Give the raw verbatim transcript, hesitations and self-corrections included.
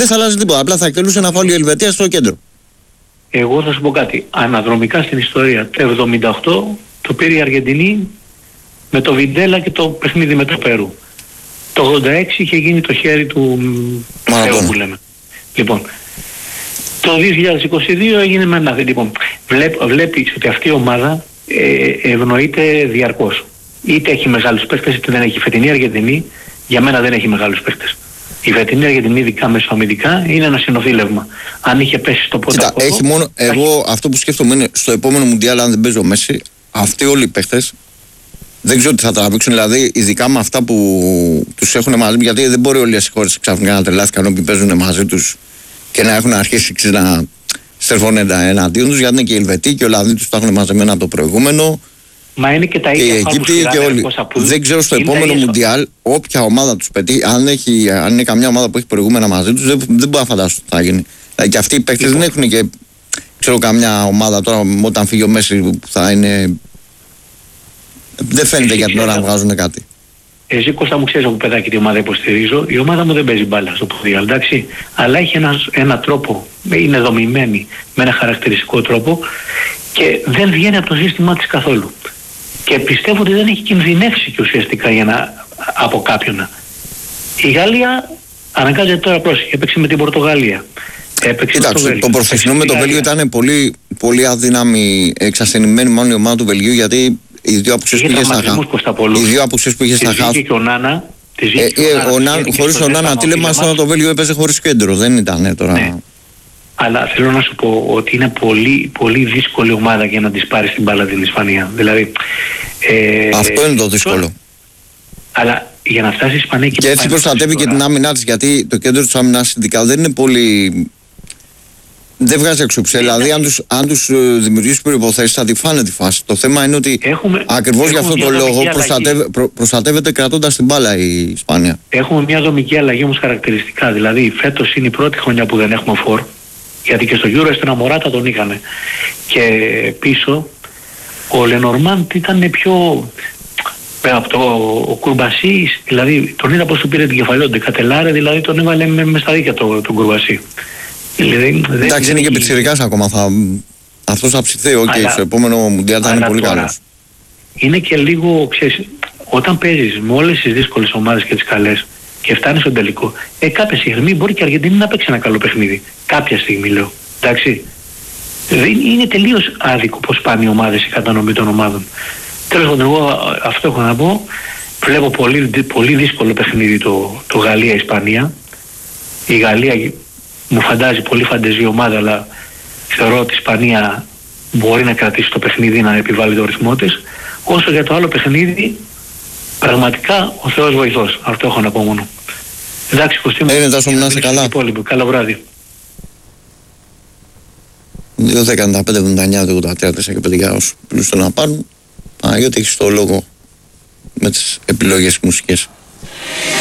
Δεν θα αλλάζει τίποτα. Απλά θα εκτελούσε ένα φάουλ η Ελβετία στο κέντρο. Εγώ θα σου πω κάτι. Αναδρομικά στην ιστορία, το εβδομήντα οκτώ το πήρε η Αργεντινή με το Βιντέλα και το παιχνίδι με το Περού. Το ογδόντα έξι είχε γίνει το χέρι του Θεού που λέμε. Λοιπόν, το δύο χιλιάδες είκοσι δύο έγινε με ένα. Λοιπόν, βλέπ, βλέπεις ότι αυτή η ομάδα ε, ευνοείται διαρκώς. Είτε έχει μεγάλους παίκτες είτε δεν έχει. Η φετινή Αργεντινή για μένα δεν έχει μεγάλους παίκτες. Η φετινή Αργεντινή, ειδικά μεσοαμυντικά, είναι ένα συνοθήλευμα. Αν είχε πέσει στο πρώτο Κοίτα, έχει μόνο, εγώ έχει... αυτό που σκέφτομαι είναι στο επόμενο Μουντιάλ, αν δεν παίζω ο Μέση, αυτοί όλοι οι παίχτες δεν ξέρω τι θα τραβήξουν. Δηλαδή, ειδικά με αυτά που τους έχουν μαζί, γιατί δεν μπορεί όλες οι χώρες ξαφνικά να τρελάθηκαν όποιοι παίζουν μαζί τους και να έχουν αρχίσει να στρεφώνονται εναντίον τους, γιατί είναι και οι Ελβετοί και οι Ολλανδοί τους τα έχουν μαζεμένα από το προηγούμενο. Μα είναι και τα ίδια. Και οι Αιγύπτιοι και όλοι. Δεν ξέρω στο επόμενο Μουντιάλ, όποια ομάδα τους πετύχει, αν, έχει, αν είναι καμιά ομάδα που έχει προηγούμενα μαζί τους, δεν, δεν μπορώ να φαντάσω τι θα γίνει. Δηλαδή και αυτοί οι παίκτες λοιπόν. Δεν έχουν και ξέρω καμιά ομάδα τώρα όταν φύγει ο Μέση που θα είναι. Δεν φαίνεται για την ώρα να βγάζουν κάτι. Εσύ Κώστα μου ξέρεις από παιδάκι τι ομάδα υποστηρίζω. Η ομάδα μου δεν παίζει μπάλα στο ποδήλατο, εντάξει. Αλλά έχει ένα, ένα τρόπο, είναι δομημένη με ένα χαρακτηριστικό τρόπο και δεν βγαίνει από το σύστημά της καθόλου. Και πιστεύω ότι δεν έχει κινδυνεύσει και ουσιαστικά για να, από κάποιον. Η Γαλλία αναγκάζεται τώρα πρόσεχε, έπαιξε με την Πορτογαλία. Έπαιξε Κοίταξε, το, το προθεσινό με το Βέλγιο ήταν πολύ, πολύ αδύναμη, εξασθενημένη μάλλον η ομάδα του Βελγίου, γιατί οι δύο απουσίες που είχε στα χαφ. Οι δύο απουσίες που είχε στα χαφ. Χωρίς ο Νάνα Τίλεμανς το Βέλγιο έπαιζε χωρίς κέντρο, δεν ήταν τώρα. Ναι. Αλλά θέλω να σου πω ότι είναι πολύ, πολύ δύσκολη ομάδα για να της πάρει την μπάλα την Ισπανία. Δηλαδή, ε, αυτό είναι το δύσκολο. Τώρα, αλλά για να φτάσει η Ισπανία και, και έτσι προστατεύει και την άμυνά της, γιατί το κέντρο της άμυνας ειδικά δεν είναι πολύ. Δεν βγάζει εξούψε. Δηλαδή, αν τους, αν τους δημιουργήσει προϋποθέσεις, θα τη φάνε τη φάση. Το θέμα είναι ότι ακριβώς για αυτό το λόγο προστατεύε, προ, προστατεύεται κρατώντας την μπάλα η Ισπανία. Έχουμε μια δομική αλλαγή όμως χαρακτηριστικά. Δηλαδή, φέτος είναι η πρώτη χρονιά που δεν έχουμε φορ. Γιατί και στο Euro στην Αμοράτα τον είχαμε. Και πίσω ο Λενορμάν ήταν πιο. Από το ο Κουρμπασί, δηλαδή τον είδα πως του πήρε την κεφαλαιότητα. Κατελάρε, δηλαδή τον έβαλε με, με στα δίκια τον το Κουρμπασί. Δηλαδή, εντάξει, είναι και πιτσιρικάς ακόμα. Θα... αυτός θα ψηθεί. Οκ, okay, στο επόμενο Μουντιάλ θα είναι πολύ καλός. Είναι και λίγο, ξέρεις, όταν παίζεις με όλες τις δύσκολες ομάδες και τις καλές και φτάνεις στον τελικό, ε, κάποια στιγμή μπορεί και η Αργεντινή να παίξει ένα καλό παιχνίδι. Κάποια στιγμή λέω. Εντάξει. Είναι τελείως άδικο πως πάνε οι ομάδες, η κατανομή των ομάδων. Τέλος πάντων, εγώ αυτό έχω να πω. Βλέπω πολύ, πολύ δύσκολο παιχνίδι το, το Γαλλία-Ισπανία. Η Γαλλία μου φαντάζει πολύ φαντεζή ομάδα, αλλά θεωρώ ότι η Ισπανία μπορεί να κρατήσει το παιχνίδι, να επιβάλλει το ρυθμό της. Όσο για το άλλο παιχνίδι, πραγματικά ο Θεός βοηθός. Αυτό έχω να πω μόνο. Εντάξει, Κωστή μου. Είναι τόσο να είσαι καλά. Καλό βράδυ. δύο δεκαεννιά πέντε εβδομήντα εννιά ογδόντα τρία τέσσερα και πέντε για όσους πλούστο να πάρουν. Παναγιώτη, έχεις το λόγο με τις επιλογές μουσικές.